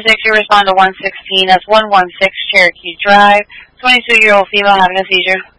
you respond to 116. That's 116 Cherokee Drive. 22-year-old female having a seizure.